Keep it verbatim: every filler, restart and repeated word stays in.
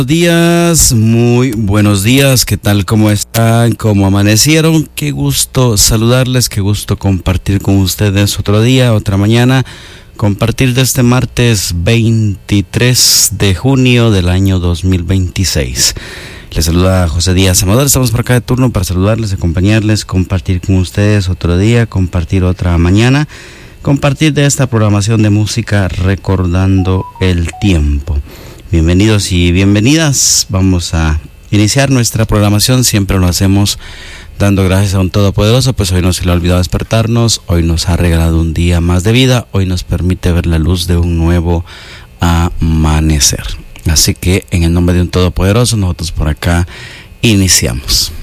Días, muy buenos días, ¿qué tal? ¿Cómo están? ¿Cómo amanecieron? Qué gusto saludarles, qué gusto compartir con ustedes otro día, otra mañana, compartir de este martes veintitrés de junio del año dos mil veintiséis. Les saluda José Díaz Amador, estamos por acá de turno para saludarles, acompañarles, compartir con ustedes otro día, compartir otra mañana, compartir de esta programación de música recordando el tiempo. Bienvenidos y bienvenidas. Vamos a iniciar nuestra programación. Siempre lo hacemos dando gracias a un Todopoderoso, pues hoy no se le ha olvidado despertarnos, hoy nos ha regalado un día más de vida, hoy nos permite ver la luz de un nuevo amanecer. Así que en el nombre de un Todopoderoso, nosotros por acá iniciamos.